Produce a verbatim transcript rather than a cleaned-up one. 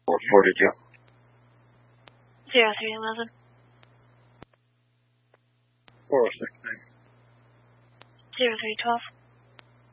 What forty-two? Zero three eleven. Four oh six nine. Zero three twelve.